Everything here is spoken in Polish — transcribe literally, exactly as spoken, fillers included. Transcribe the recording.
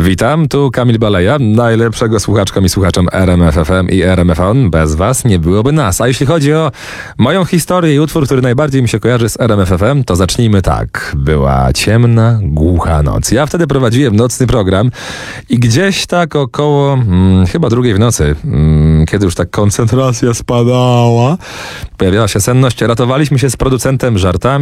Witam, tu Kamil Baleja, najlepszego słuchaczkom i słuchaczom R M F F M i R M F on. Bez was nie byłoby nas. A jeśli chodzi o moją historię i utwór, który najbardziej mi się kojarzy z R M F F M, to zacznijmy tak. Była ciemna, głucha noc. Ja wtedy prowadziłem nocny program i gdzieś tak około hmm, chyba drugiej w nocy, hmm, kiedy już tak koncentracja spadała, pojawiała się senność, ratowaliśmy się z producentem żartami.